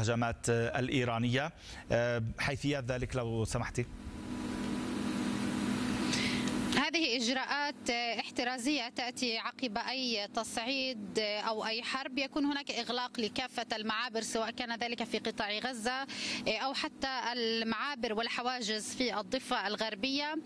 الهجمات الإيرانية. حيثيات ذلك لو سمحتي. هذه إجراءات احترازية تأتي عقب أي تصعيد أو أي حرب. يكون هناك إغلاق لكافة المعابر، سواء كان ذلك في قطاع غزة أو حتى المعابر والحواجز في الضفة الغربية.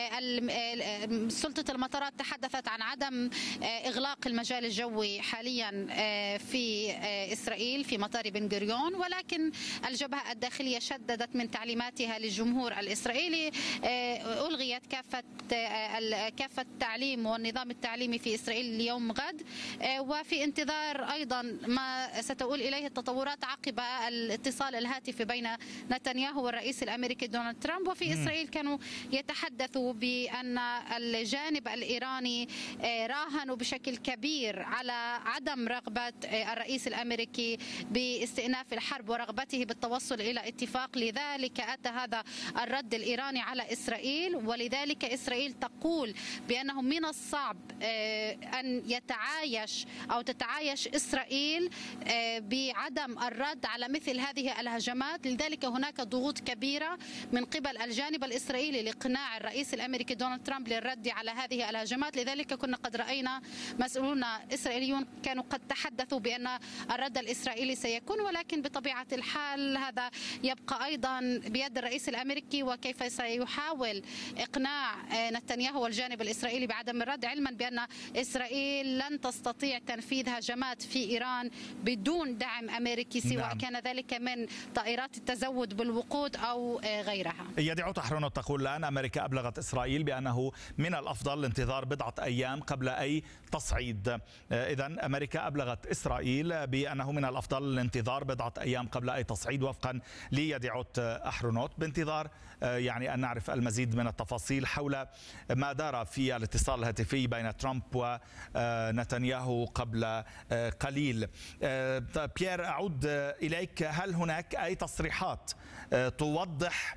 سلطة المطارات تحدثت عن عدم إغلاق المجال الجوي حاليا في إسرائيل في مطار بن غوريون، ولكن الجبهة الداخلية شددت من تعليماتها للجمهور الإسرائيلي. ألغيت كافة التعليم والنظام التعليمي في إسرائيل اليوم غد، وفي انتظار أيضا ما ستؤول إليه التطورات عقب الاتصال الهاتفي بين نتنياهو والرئيس الأمريكي دونالد ترامب. وفي إسرائيل كانوا يتحدثوا بأن الجانب الإيراني راهنوا بشكل كبير على عدم رغبة الرئيس الأمريكي باستئناف الحرب ورغبته بالتوصل إلى اتفاق. لذلك أتى هذا الرد الإيراني على إسرائيل، ولذلك إسرائيل تقول بأنه من الصعب أن تتعايش إسرائيل بعدم الرد على مثل هذه الهجمات. لذلك هناك ضغوط كبيرة من قبل الجانب الإسرائيلي لإقناع الرئيس الأمريكي دونالد ترامب للرد على هذه الهجمات. لذلك كنا قد رأينا مسؤولون إسرائيليون كانوا قد تحدثوا بأن الرد الإسرائيلي سيكون، ولكن بطبيعة الحال هذا يبقى أيضا بيد الرئيس الأمريكي وكيف سيحاول إقناع نتنياهو والجانب الإسرائيلي بعدم الرد، علما بأن إسرائيل لن تستطيع تنفيذ هجمات في إيران بدون دعم أمريكي، سواء كان ذلك من طائرات التزود بالوقود أو غيرها. يدعو أحرنوت تقول الآن أمريكا أبلغت إسرائيل بأنه من الأفضل الانتظار بضعة أيام قبل أي تصعيد. إذن أمريكا أبلغت إسرائيل بأنه من الأفضل الانتظار بضعة أيام قبل أي تصعيد وفقا ليدعوت أحرنوت، بانتظار يعني أن نعرف المزيد من التفاصيل حول ما دار في الاتصال الهاتفي بين ترامب ونتنياهو قبل قليل. بيير، أعود إليك. هل هناك أي تصريحات توضح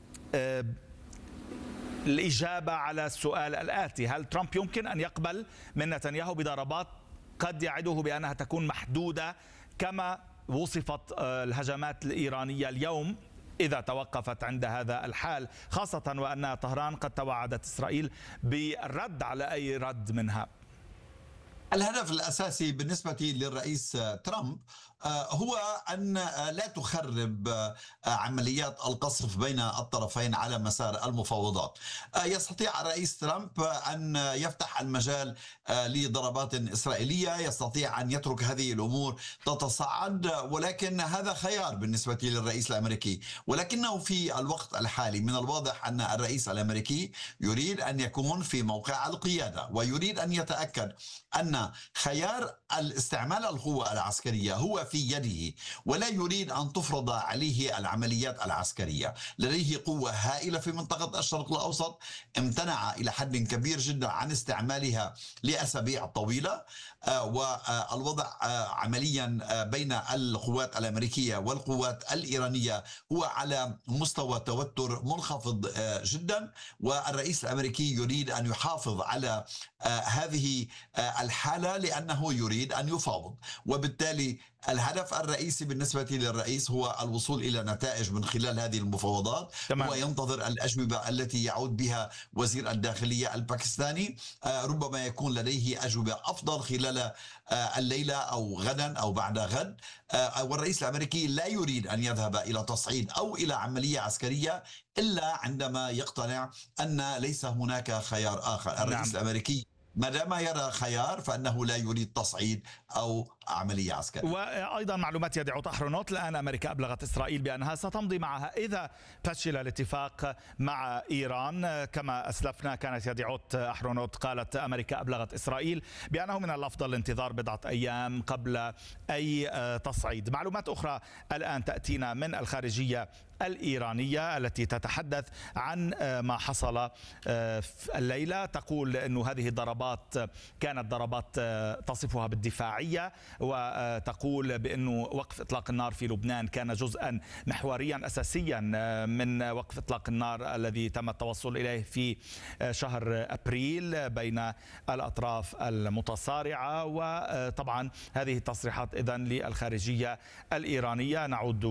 الإجابة على السؤال الآتي: هل ترامب يمكن أن يقبل من نتنياهو بضربات قد يعده بأنها تكون محدودة كما وصفت الهجمات الإيرانية اليوم إذا توقفت عند هذا الحال، خاصة وأن طهران قد توعدت إسرائيل بالرد على أي رد منها؟ الهدف الأساسي بالنسبة للرئيس ترامب هو أن لا تخرب عمليات القصف بين الطرفين على مسار المفاوضات. يستطيع الرئيس ترامب أن يفتح المجال لضربات إسرائيلية، يستطيع أن يترك هذه الأمور تتصاعد، ولكن هذا خيار بالنسبة للرئيس الأمريكي. ولكنه في الوقت الحالي من الواضح أن الرئيس الأمريكي يريد أن يكون في موقع القيادة، ويريد أن يتأكد أن خيار الاستعمال القوة العسكرية هو في يده، ولا يريد أن تفرض عليه العمليات العسكرية. لديه قوة هائلة في منطقة الشرق الأوسط، امتنع إلى حد كبير جدا عن استعمالها لأسابيع طويلة، والوضع عمليا بين القوات الأمريكية والقوات الإيرانية هو على مستوى توتر منخفض جدا، والرئيس الأمريكي يريد أن يحافظ على هذه الحالة لأنه يريد أن يفاوض. وبالتالي الهدف الرئيسي بالنسبة للرئيس هو الوصول إلى نتائج من خلال هذه المفاوضات. هو ينتظر الأجوبة التي يعود بها وزير الداخلية الباكستاني، ربما يكون لديه أجوبة أفضل خلال الليلة أو غدا أو بعد غد. والرئيس الأمريكي لا يريد أن يذهب إلى تصعيد أو إلى عملية عسكرية إلا عندما يقتنع أن ليس هناك خيار آخر. الرئيس الأمريكي ما دام يرى خيار فإنه لا يريد تصعيد أو عملية عسكرية. وأيضا معلومات يدعو أحرنوت الآن أمريكا أبلغت إسرائيل بأنها ستمضي معها إذا فشل الاتفاق مع إيران. كما أسلفنا كانت يدعوت أحرنوت قالت أمريكا أبلغت إسرائيل بأنه من الأفضل الانتظار بضعة أيام قبل أي تصعيد. معلومات أخرى الآن تأتينا من الخارجية الإيرانية التي تتحدث عن ما حصل الليلة. تقول أن هذه الضربات كانت ضربات تصفها بالدفاعية، وتقول بأن وقف إطلاق النار في لبنان كان جزءا محوريا أساسيا من وقف إطلاق النار الذي تم التوصل إليه في شهر أبريل بين الأطراف المتصارعة. وطبعا هذه التصريحات إذن للخارجية الإيرانية. نعود